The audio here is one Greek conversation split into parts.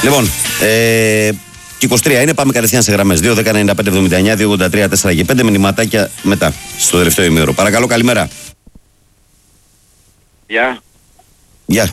Λοιπόν, και 23 είναι, πάμε κατευθείαν σε γραμμές. 2-10-95-79, 2-83, 4 και 5 μηνυματάκια μετά, στο τελευταίο ημίωρο. Παρακαλώ, καλημέρα. Γεια. Γεια.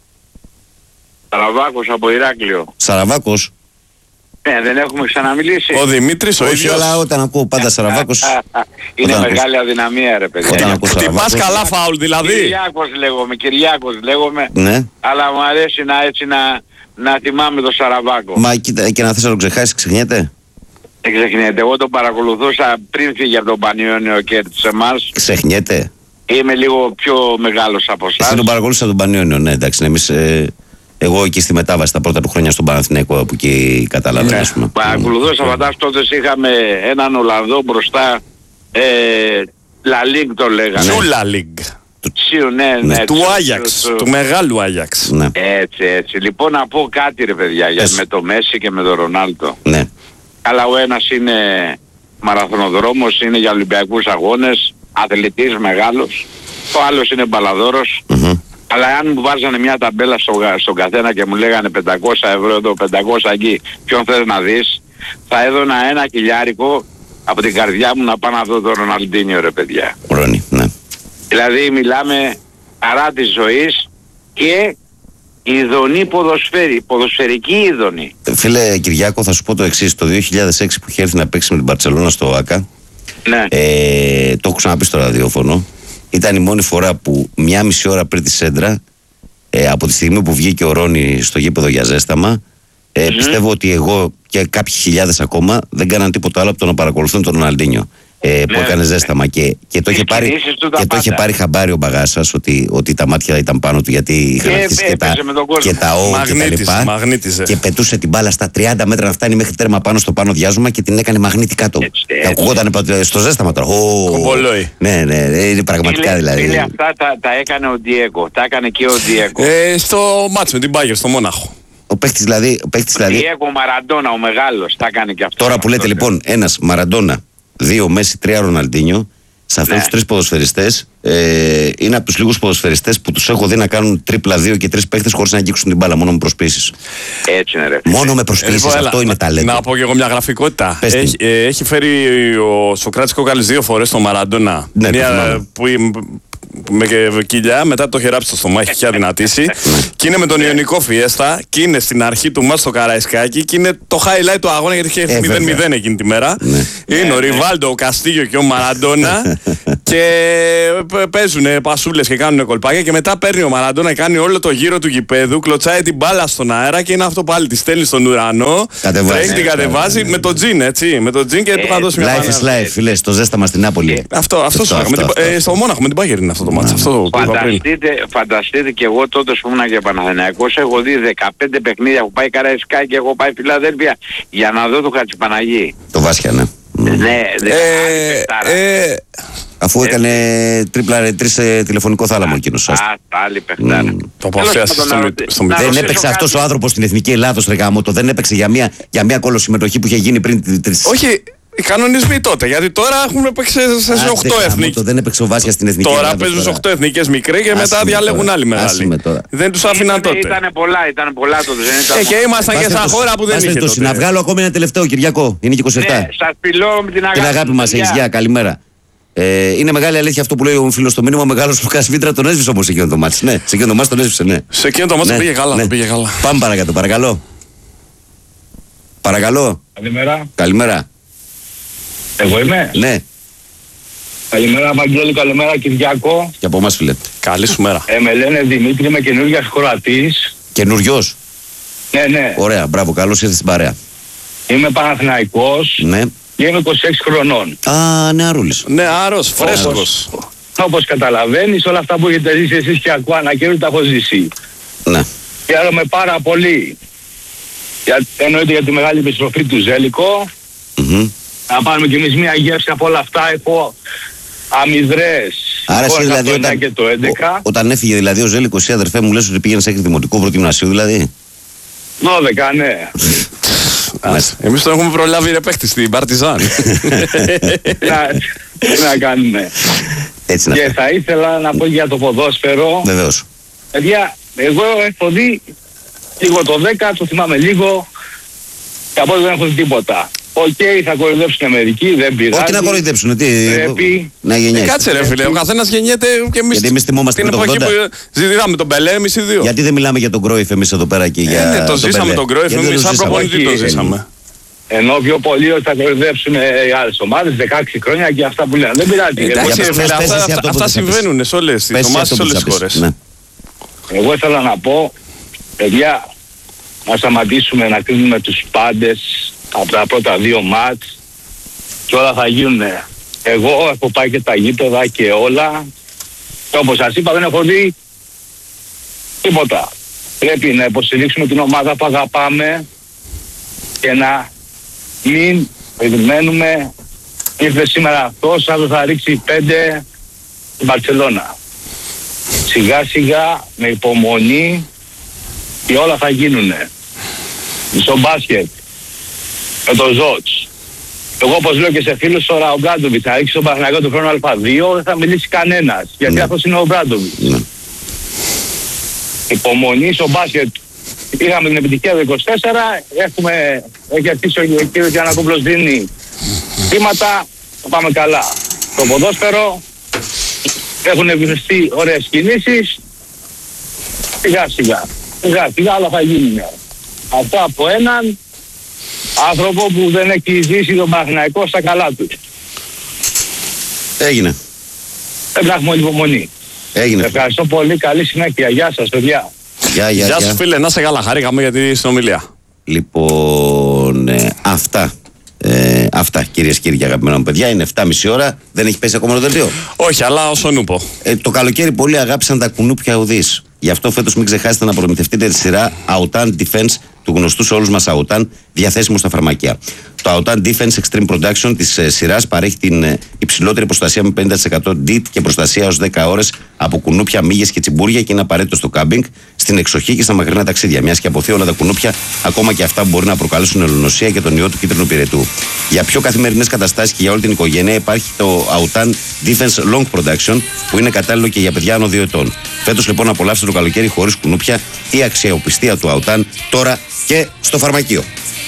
Σαραβάκος από Ηράκλειο. Σαραβάκος. Δεν έχουμε ξαναμιλήσει. Ο Δημήτρης ο Όχι, ίδιος. αλλά όταν ακούω πάντα Σαραβάκος. Είναι μεγάλη αδυναμία, ρε παιδιά. Όταν ακούω Σαραβάκος. Χτυπάς καλά φάουλ δηλαδή. Κυριάκος λέγομαι. Ναι. Αλλά μου αρέσει να θυμάμαι τον Σαραβάκο. Μα κοίτα, και να θες να το ξεχάσεις, ξεχνιέται. Δεν ξεχνιέται. Εγώ τον παρακολουθούσα πριν φύγει από τον Πανιόνιο και σε εμάς. Ξεχνιέται. Είμαι λίγο πιο μεγάλος από εσάς. Εσύ τον παρακολούθησα τον Πανιόνιο, ναι, εντάξει. Εμείς, εγώ εκεί στη μετάβαση τα πρώτα του χρόνια στον Παναθηναϊκό, που εκεί καταλάβαινα, Ναι. ας πούμε. Παρακολουθούσα, φαντάζομαι τότε είχαμε έναν Ολλανδό μπροστά. Λαλίγκ το λέγανε. Ζούλα Λίγκ. Ναι, Του Άγιαξ. Του μεγάλου Άγιαξ. Ναι. Έτσι. Λοιπόν, να πω κάτι, ρε παιδιά, για με το Μέση και με τον Ρονάλντο. Ναι. Αλλά ο ένας είναι μαραθωνοδρόμος, είναι για Ολυμπιακούς αγώνες, αθλητής μεγάλος. Ο άλλος είναι μπαλαδόρος. Αλλά αν μου βάζανε μια ταμπέλα στον καθένα και μου λέγανε 500 ευρώ εδώ, 500 εκεί, ποιον θες να δεις, θα έδωνα 1.000 από την καρδιά μου να πάω να δω τον Ροναλντίνιο, ρε παιδιά. Ρόνι, ναι. Δηλαδή μιλάμε χαρά της ζωής και ειδονή ποδοσφαιρική ειδονή. Φίλε Κυριάκο, θα σου πω το εξής. Το 2006 που είχε έρθει να παίξει με την Μπαρτσελώνα στο ΆΚΑ, Ναι. το έχω ξαναπεί στο ραδιόφωνο, ήταν η μόνη φορά που μια μισή ώρα πριν τη σέντρα, από τη στιγμή που βγήκε ο Ρόνι στο γήπεδο για ζέσταμα, πιστεύω ότι εγώ και κάποιοι χιλιάδες ακόμα δεν κάναν τίποτα άλλο από το να παρακολουθούν τον Ροναλντίνιο. Που έκανε ζέσταμα και το είχε πάρει χαμπάρι ο Μπαγάσας ότι τα μάτια ήταν πάνω του, γιατί είχαν αρχίσει και τα ο και τα λοιπά, και πετούσε την μπάλα στα 30 μέτρα να φτάνει μέχρι τέρμα πάνω στο πάνω διάζωμα και την έκανε μαγνήτη κάτω. Ακουγόταν στο ζέσταμα τώρα. Κομπολόι. Ναι, είναι πραγματικά δηλαδή. Φίλε, αυτά τα έκανε ο Ντιέγκο, τα έκανε και ο Ντιέγκο. Στο μάτς με την Μπάγερ στο Μόναχο. Ο παίχτης δηλαδή. Ο Ντιέγκο Μαραντόνα, ο μεγάλος, τα έκανε και αυτό. Τώρα που λέτε λοιπόν, ένας Μαραντόνα, 2 Μέση, 3 Ροναλντίνιο, σε αυτούς τους 3 ποδοσφαιριστές, είναι από τους λίγους ποδοσφαιριστές που τους έχω δει να κάνουν τρίπλα 2 και 3 παίχτες χωρίς να αγγίξουν την μπάλα, μόνο με προσποιήσεις. Έτσι είναι, ρε. Μόνο με προσποιήσεις, αυτό είναι ταλέντο. Να πω και εγώ μια γραφικότητα. Έχει φέρει ο Σοκράτης Κόκαλης 2 φορές τον Μαραντόνα. Ναι, μια με κοιλιά, μετά το χεράψει στο στόμα, έχει πια δυνατήσει. Και είναι με τον Ιωνικό Φιέστα, και είναι στην αρχή του μάτς στο Καραϊσκάκι, και είναι το highlight του αγώνα, γιατί είχε έρθει 0-0 εκείνη τη μέρα. Είναι ο Ριβάλντο, ο Καστίγιο και ο Μαραντόνα, και παίζουν πασούλες και κάνουν κολπάκια, και μετά παίρνει ο Μαραντόνα, κάνει όλο το γύρο του γηπέδου, κλωτσάει την μπάλα στον αέρα, και είναι αυτό πάλι, τη στέλνει στον ουρανό, τρέχει, την κατεβάζει με το τζιν, έτσι, με το τζιν, και του είχαν δώσει μια Life is life, φίλες, το ζέσταμα στην Νάπολη. Αυτό στο Μόναχο με την Μπάγερ είναι αυτό το μάτς. Φανταστείτε και εγώ τότε που ήμουν και Παναθηναϊκός, έχω δει 15 παιχνίδια που πάει Καραϊσκάκι και έχω πάει Φιλαδέλφια για να δω το Χατζηπαναγί. Το Βάσια, ναι. Ναι, αφού έκανε τρίπλα 3 τηλεφωνικό θάλαμο εκείνος. Πάλι παιχτάρα. Το αποφιάσει στο μικρό. Δεν έπαιξε αυτός ο άνθρωπος στην Εθνική Ελλάδος, ρε γάμο, δεν έπαιξε για μια κολοσυμμετοχή που είχε γίνει πριν. Όχι. Οι κανονισμοί τότε, γιατί τώρα έχουμε παίξει σε 8 εθνικές. Δεν έπαιξε ο Βάσια στην Εθνική Τώρα Ελλάδα. παίζουν σε 8 εθνικές μικρές και μετά διαλέγουν άλλοι μεγάλοι. Δεν τους άφηναν τότε. Ήταν πολλά τότε. Και ήμασταν και σαν χώρα που δεν είχε τότε. Να βγάλω ακόμη ένα τελευταίο, Κυριακό. Είναι και 27. Σας φιλώ με την αγάπη. Την αγάπη μας, έχεις, γεια, καλημέρα. Είναι μεγάλη αλήθεια αυτό που λέει ο φίλος στο μήνυμα. Ο μεγάλος Λουκάς Βίτρα τον έσβησε όμως σε εκείνο το μάτς. Ναι, σε εκείνο το μάτς τον έσβησε, ναι. Σε εκείνο το μάτς πήγε καλά. Πάμε παρακάτω, παρακαλώ. Παρακαλώ. Καλημέρα. Εγώ είμαι. Ναι. Καλημέρα Βαγγέλη, καλημέρα Κυριακό. Και από εμάς, φίλε. Καλή σου μέρα. Με λένε Δημήτρη, είμαι καινούργιας Χωρατής. Καινούργιος. Ναι. Ωραία, μπράβο, καλώς ήρθες στην παρέα. Είμαι Παναθηναϊκός. Ναι. Και είμαι 26 χρονών. Νεαρούλης. Νεαρός, φρέσκος. Όπως καταλαβαίνεις, όλα αυτά που έχετε ζήσει εσείς και ακούω ανακοίνωτα τα έχω ζήσει. Ναι. Χαίρομαι πάρα πολύ. Εννοείται για τη μεγάλη επιστροφή του Ζέλικο. Να πάρουμε κι εμείς μια γεύση από όλα αυτά. Έχω αμυδρές. Άρα εσύ δηλαδή και το 11. όταν έφυγε δηλαδή ο Ζέλικος, εσύ αδερφέ μου, λες ότι πήγαινε σε δημοτικό πρωτογυμνασίου δηλαδή. 12, ναι. Εμείς το έχουμε προλάβει ρε παίχτη στην Παρτιζάν. Τι να κάνουμε. Και θα ήθελα να πω για το ποδόσφαιρο. Βεβαίως. Παιδιά, εγώ έχω δει λίγο το 10, το θυμάμαι λίγο και από δεν έχω δει τίποτα. Οκ, θα κοροϊδέψουν μερικοί, δεν πειράζει. Όχι να κοροϊδέψουν, τι. Πρέπει. Να γεννιέσαι. Κάτσε ρε φίλε, ο καθένας γεννιέται και εμείς. Γιατί εμείς θυμόμαστε την με το εποχή 80. που ζητάμε τον Πελέ, εμείς οι δύο. Γιατί δεν μιλάμε για τον Κρόιφ εμείς εδώ πέρα και για. Ναι, το ζήσαμε τον Κρόιφ, εμείς σαν προπονητή το ζήσαμε. Ενώ πιο πολύ ότι θα κοροϊδέψουν οι άλλες ομάδες 16 χρόνια και αυτά που λένε. Δεν πειράζει. Εντάξει, Για φίλε, πες εσύ αυτό που αυτά θες να πεις. συμβαίνουν σε όλες τις ομάδες, σε όλες τις χώρες. Ναι. Εγώ ήθελα να πω, παιδιά, να σταματήσουμε να κρίνουμε τους πάντες από τα πρώτα 2 μάτς και όλα θα γίνουν. Εγώ έχω πάει και τα γήπεδα και όλα και όπως σας είπα δεν έχω δει τίποτα. Πρέπει να υποστηρίξουμε την ομάδα που αγαπάμε και να μην περιμένουμε. Ήρθε σήμερα αυτός, αύριο θα ρίξει 5 στην Μπαρσελόνα. Σιγά σιγά, με υπομονή και όλα θα γίνουνε. Στο μπάσκετ, με το Ζότς. Εγώ όπως λέω και σε φίλους τώρα ο Μπράντοβιτς να ρίξει τον Παναθηναϊκό του χρόνου Α2 δεν θα μιλήσει κανένας. Γιατί αυτός είναι ο Μπράντοβιτς. Υπομονή στο μπάσκετ. Είχαμε την επιτυχία του 24, έχει αρχίσει ο κύριος Γιαννακόπουλος δίνει βήματα, θα πάμε καλά. Το ποδόσφαιρο έχουν εμπιστευτεί ωραίες κινήσεις, σιγά σιγά όλα θα γίνουν. Αυτό από έναν άνθρωπο που δεν έχει ζήσει τον Παναθηναϊκό στα καλά του. Έγινε. Πρέπει να έχουμε υπομονή. Έγινε. Ευχαριστώ πολύ, καλή συνέχεια. Γεια σας παιδιά. Γεια σου φίλε, να είσαι καλά, χαρήκαμε για τη συνομιλία. Λοιπόν, αυτά κυρίες και κύριοι αγαπημένα μου παιδιά, είναι 7.30 ώρα, δεν έχει πέσει ακόμα το δελτίο. Όχι, αλλά όσο νούπο. Το καλοκαίρι πολλοί αγάπησαν τα κουνούπια ουδής. Γι' αυτό φέτος μην ξεχάσετε να προμηθευτείτε τη σειρά Autan Defense του γνωστού σε όλους μας Autan, διαθέσιμο στα φαρμακεία. Το Autan Defense Extreme Production της σειράς παρέχει την υψηλότερη προστασία με 50% DIT και προστασία ως 10 ώρες από κουνούπια, μύγες και τσιμπούρια και είναι απαραίτητο στο κάμπινγκ, στην εξοχή και στα μακρινά ταξίδια. Μιας και αποθεί όλα τα κουνούπια, ακόμα και αυτά που μπορεί να προκαλέσουν ελονοσία και τον ιό του κίτρινου πυρετού. Για πιο καθημερινές καταστάσεις και για όλη την οικογένεια υπάρχει το Autan Defense Long Production που είναι κατάλληλο και για παιδιά άνω 2 ετών. Φέτος λοιπόν απολαύστε το καλοκαίρι χωρίς κουνούπια, η αξιοπιστία του Autan τώρα και στο φαρμακείο.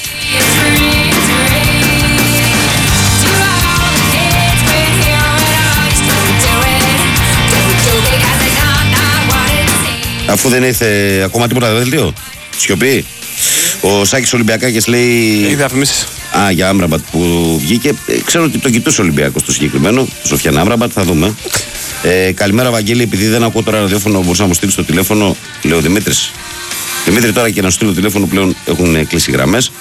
Αφού δεν ήρθε ακόμα τίποτα δελτίο, σιωπή. Ο Σάκης Ολυμπιακάκης λέει. Έχει διαφημίσεις. Για Άμραμπατ που βγήκε. Ξέρω ότι τον κοιτούσε ο Ολυμπιακός το συγκεκριμένο. Το Σοφιάν Άμραμπατ, θα δούμε. Καλημέρα, Βαγγέλη. Επειδή δεν ακούω τώρα ραδιόφωνο, μπορούσα να μου στείλει το τηλέφωνο. Λέω ο Δημήτρης. Δημήτρη, τώρα και να σου στείλω τηλέφωνο πλέον έχουν κλείσει γραμμές.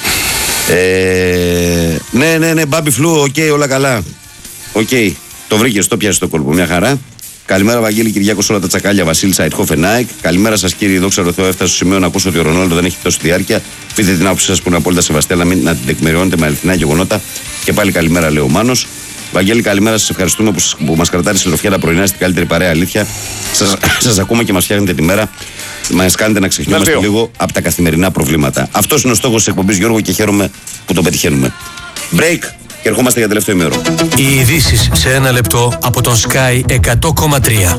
Ναι, Μπάμπι Φλου, οκ, όλα καλά. Οκ, το βρήκες, το πιάσεις το κόλπο. Μια χαρά. Καλημέρα, Βαγγέλη Κυριάκος, όλα τα τσακάλια, Βασίλη Σαϊτχόφεν ΑΕΚ. Καλημέρα σας, κύριε, δόξα τω Θεώ. Έφτασε στο σημείο να ακούσω ότι ο Ρονάλντο δεν έχει τόση διάρκεια. Πείτε την άποψή σας που είναι απόλυτα σεβαστή, αλλά μην να την τεκμηριώνετε με αληθινά γεγονότα. Και πάλι καλημέρα, λέει ο Μάνος. Βαγγέλη, καλημέρα, σας ευχαριστούμε που μας κρατάτε συντροφιά τα πρωινά στην καλύτερη παρέα, αλήθεια. Σας ακούμε και μας φτιάχνετε τη μέρα. Μας κάνετε να ξεχνιόμαστε λίγο από τα καθημερινά προβλήματα. Αυτός είναι ο στόχος της εκπομπής, Γιώργο, και χαίρομαι που το πετυχαίνουμε. Break και ερχόμαστε για τελευταίο ημέρο. Οι ειδήσεις σε 1 λεπτό από τον Sky 100,3.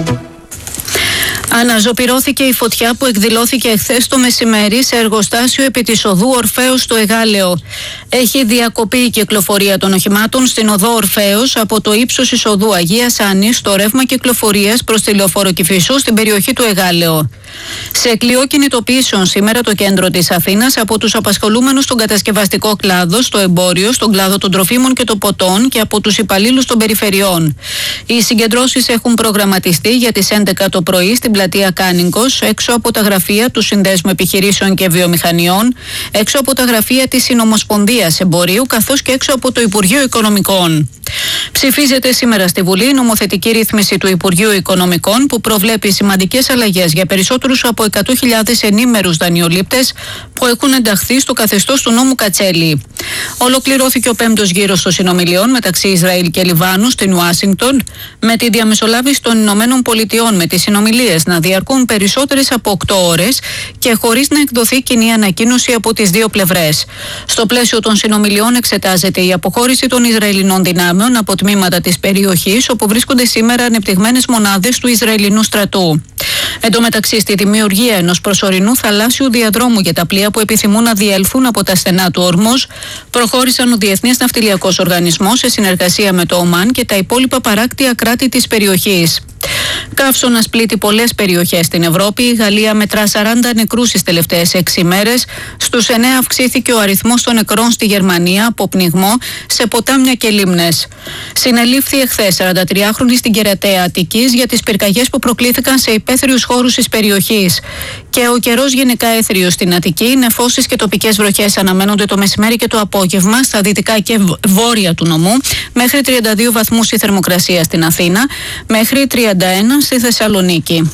Αναζωπυρώθηκε η φωτιά που εκδηλώθηκε εχθές το μεσημέρι σε εργοστάσιο επί της οδού Ορφέως στο Εγάλεο. Έχει διακοπεί η κυκλοφορία των οχημάτων στην οδό Ορφέως από το ύψος εισοδού Αγίας Άννης στο ρεύμα κυκλοφορίας προς τη Λεωφόρο Κηφισού στην περιοχή του Εγάλεο. Σε κλειό κινητοποιήσεων σήμερα το κέντρο της Αθήνας από τους απασχολούμενους στον κατασκευαστικό κλάδο, στο εμπόριο, στον κλάδο των τροφίμων και των ποτών και από τους υπαλλήλους των περιφερειών. Οι συγκεντρώσεις έχουν προγραμματιστεί για τις 11 το πρωί στην πλατεία Κάνικος, έξω από τα γραφεία του Συνδέσμου Επιχειρήσεων και Βιομηχανιών, έξω από τα γραφεία της Συνομοσπονδίας Εμπορίου, καθώς και έξω από το Υπουργείο Οικονομικών. Ψηφίζεται σήμερα στη Βουλή η νομοθετική ρύθμιση του Υπουργείου Οικονομικών που προβλέπει σημαντικές αλλαγές για περισσότερους από 100.000 ενήμερους δανειολήπτες που έχουν ενταχθεί στο καθεστώς του νόμου Κατσέλη. Ολοκληρώθηκε ο 5ος γύρος των συνομιλιών μεταξύ Ισραήλ και Λιβάνου στην Ουάσιγκτον με τη διαμεσολάβηση των Ηνωμένων Πολιτειών με τις συνομιλίες να διαρκούν περισσότερες από 8 ώρες και χωρίς να εκδοθεί κοινή ανακοίνωση από τις δύο πλευρές. Στο πλαίσιο των συνομιλιών εξετάζεται η αποχώρηση των Ισραηλινών δυνάμεων από τμήματα της περιοχής όπου βρίσκονται σήμερα ανεπτυγμένες μονάδες του Ισραηλινού στρατού. Εν τω μεταξύ, στη δημιουργία ενός προσωρινού θαλάσσιου διαδρόμου για τα πλοία που επιθυμούν να διέλθουν από τα στενά του Ορμούζ, προχώρησαν ο Διεθνής Ναυτιλιακός Οργανισμός σε συνεργασία με το Ομάν και τα υπόλοιπα παράκτια κράτη της περιοχής. Καύσωνας πλήττει πολλές περιοχές στην Ευρώπη. Η Γαλλία μετρά 40 νεκρούς τις τελευταίες 6 ημέρες. Στους 9 αυξήθηκε ο αριθμός των νεκρών στη Γερμανία από πνιγμό σε ποτάμια και λίμνες. Συνελήφθη εχθές 43χρονη στην Κερατέα Αττικής για τις πυρκαγιές που προκλήθηκαν σε υπαίθριους χώρους της περιοχής. Και ο καιρός γενικά έθριος στην Αττική. Νεφώσεις και τοπικές βροχές αναμένονται το μεσημέρι και το απόγευμα στα δυτικά και βόρεια του νομού. Μέχρι 32 βαθμούς η θερμοκρασία στην Αθήνα. Μέχρι 31 στη Θεσσαλονίκη.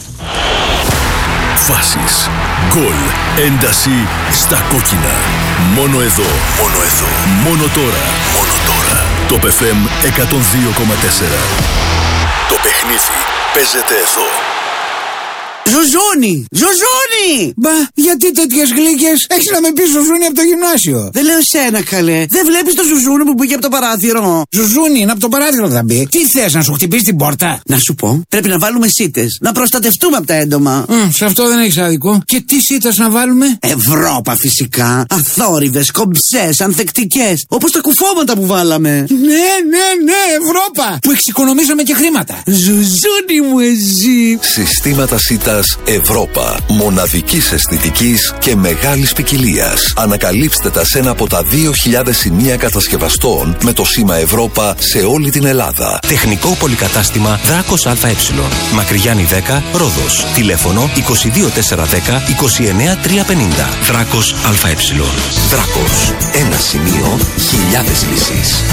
Φάσεις, γκολ, ένταση στα κόκκινα. Μόνο εδώ, μόνο τώρα. Το FM 102,4. Το παιχνίδι παίζεται εδώ. Ζουζούνι! Μπα, γιατί τέτοιες γλύκες? Έχεις να με πεις Ζουζούνι από το γυμνάσιο. Δεν λέω εσένα, καλέ. Δεν βλέπεις το Ζουζούνι που μπήκε από το παράθυρο? Ζουζούνι είναι από το παράθυρο θα μπει. Τι θες, να σου χτυπήσει την πόρτα? Να σου πω, πρέπει να βάλουμε σίτες. Να προστατευτούμε από τα έντομα. Σε αυτό δεν έχεις άδικο. Και τι σίτες να βάλουμε? Ευρώπα φυσικά. Αθόρυβες, κομψές, ανθεκτικές. Όπως τα κουφώματα που βάλαμε. Ναι, Ευρώπα. Που εξοικονομήσαμε και χρήματα. Ζουζούνι μου εσύ. Συστήματα σίτας Ευρώπα. Μοναδικής αισθητικής και μεγάλης ποικιλίας. Ανακαλύψτε τα σε ένα από τα 2.000 σημεία κατασκευαστών με το σήμα Ευρώπα σε όλη την Ελλάδα. Τεχνικό πολυκατάστημα Δράκος ΑΕ. Μακριγιάννη 10, Ρόδος. Τηλέφωνο 22410 29350. Δράκος ΑΕ. Δράκος. Ένα σημείο, χιλιάδες λύσεις.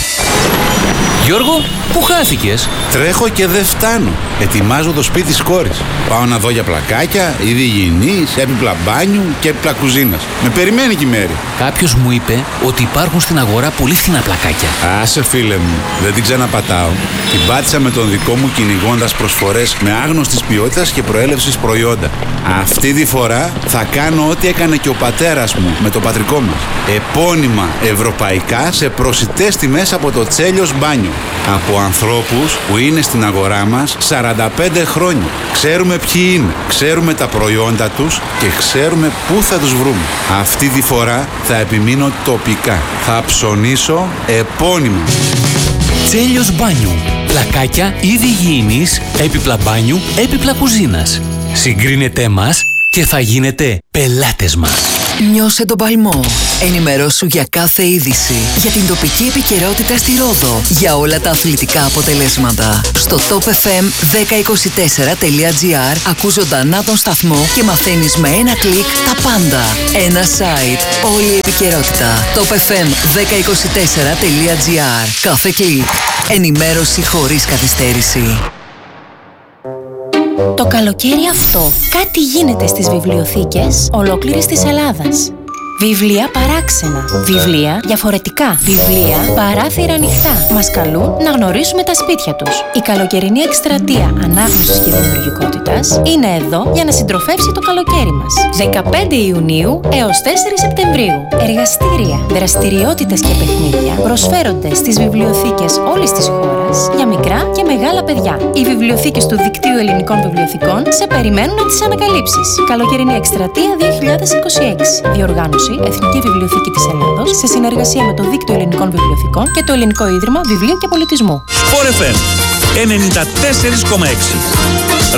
Γιώργο, πού χάθηκες? Τρέχω και δεν φτάνω. Ετοιμάζω το σπίτι της κόρης. Πάω να δω για πλακάκια, είδη υγιεινής, έπιπλα μπάνιου και έπιπλα κουζίνας. Με περιμένει και η Μέρη. Κάποιος μου είπε ότι υπάρχουν στην αγορά πολύ φθηνά πλακάκια. Άσε φίλε μου, δεν την ξαναπατάω. Την πάτησα με τον δικό μου κυνηγώντας προσφορές με άγνωστης ποιότητας και προέλευσης προϊόντα. Αυτή τη φορά θα κάνω ό,τι έκανε και ο πατέρας μου με το πατρικό μας. Επώνυμα ευρωπαϊκά σε προσιτές τιμές από το Τσέλιος Μπάνιο. Από ανθρώπους που είναι στην αγορά μας 45 χρόνια. Ξέρουμε ποιοι είναι, ξέρουμε τα προϊόντα τους και ξέρουμε πού θα τους βρούμε. Αυτή τη φορά θα επιμείνω τοπικά. Θα ψωνίσω επώνυμα. Τσέλιος Μπάνιου. Πλακάκια, είδη υγιεινής, έπιπλα μπάνιου, έπιπλα κουζίνας. Συγκρίνετε μας και θα γίνετε πελάτες μας. Νιώσε τον παλμό. Ενημερώσου για κάθε είδηση. Για την τοπική επικαιρότητα στη Ρόδο. Για όλα τα αθλητικά αποτελέσματα. Στο topfm1024.gr ακούς ζωντανά τον σταθμό και μαθαίνεις με ένα κλικ τα πάντα. Ένα site. Όλη η επικαιρότητα. topfm1024.gr. Κάθε κλικ. Ενημέρωση χωρίς καθυστέρηση. Το καλοκαίρι αυτό κάτι γίνεται στις βιβλιοθήκες ολόκληρης της Ελλάδας. Βιβλία παράξενα, βιβλία διαφορετικά, βιβλία παράθυρα ανοιχτά. Μας καλούν να γνωρίσουμε τα σπίτια τους. Η καλοκαιρινή εκστρατεία ανάγνωσης και δημιουργικότητας είναι εδώ για να συντροφεύσει το καλοκαίρι μας. 15 Ιουνίου έως 4 Σεπτεμβρίου. Εργαστήρια, δραστηριότητες και παιχνίδια προσφέρονται στις βιβλιοθήκες όλης της χώρας για μικρά και μεγάλα παιδιά. Οι βιβλιοθήκες του Δικτύου Ελληνικών Βιβλιοθηκών σε περιμένουν να τις ανακαλύψεις. Καλοκαιρινή εκστρατεία 2026. Διοργάνωση Εθνική Βιβλιοθήκη της Ελλάδος σε συνεργασία με το Δίκτυο Ελληνικών Βιβλιοθηκών και το Ελληνικό Ίδρυμα Βιβλίου και Πολιτισμού. Sport FM 94,6.